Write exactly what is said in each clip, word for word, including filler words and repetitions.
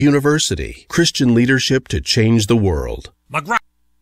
University. Christian leadership to change the world. McGrath.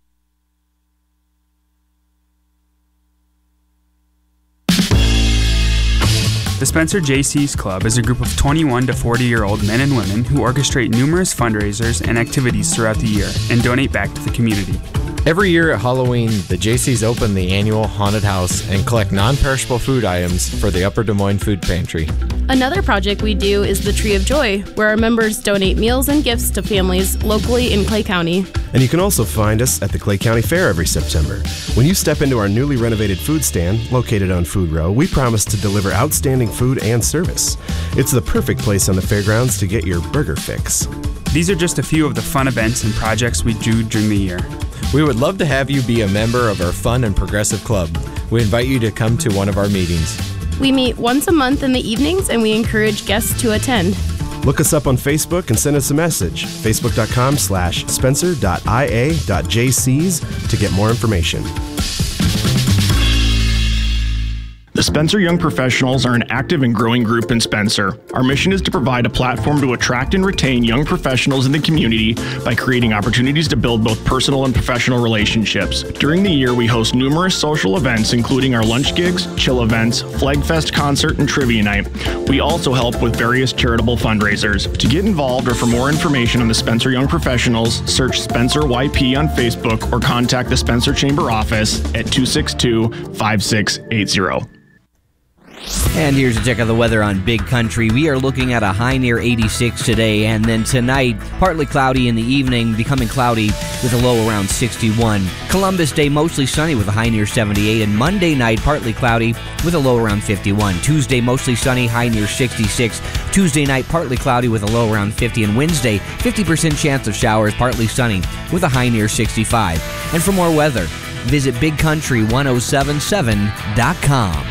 The Spencer J C's Club is a group of twenty-one to forty-year-old men and women who orchestrate numerous fundraisers and activities throughout the year and donate back to the community. Every year at Halloween, the J Cs open the annual haunted house and collect non-perishable food items for the Upper Des Moines Food Pantry. Another project we do is the Tree of Joy, where our members donate meals and gifts to families locally in Clay County. And you can also find us at the Clay County Fair every September. When you step into our newly renovated food stand, located on Food Row, we promise to deliver outstanding food and service. It's the perfect place on the fairgrounds to get your burger fix. These are just a few of the fun events and projects we do during the year. We would love to have you be a member of our fun and progressive club. We invite you to come to one of our meetings. We meet once a month in the evenings, and we encourage guests to attend. Look us up on Facebook and send us a message. Facebook.com slash Spencer.ia.jcs to get more information. The Spencer Young Professionals are an active and growing group in Spencer. Our mission is to provide a platform to attract and retain young professionals in the community by creating opportunities to build both personal and professional relationships. During the year, we host numerous social events, including our lunch gigs, chill events, Flag Fest concert, and trivia night. We also help with various charitable fundraisers. To get involved or for more information on the Spencer Young Professionals, search Spencer Y P on Facebook or contact the Spencer Chamber office at two six two, five six eight zero. And here's a check of the weather on Big Country. We are looking at a high near eighty-six today, and then tonight, partly cloudy in the evening, becoming cloudy with a low around sixty-one. Columbus Day, mostly sunny with a high near seventy-eight, and Monday night, partly cloudy with a low around fifty-one. Tuesday, mostly sunny, high near sixty-six. Tuesday night, partly cloudy with a low around fifty, and Wednesday, fifty percent chance of showers, partly sunny with a high near sixty-five. And for more weather, visit big country ten seventy-seven dot com.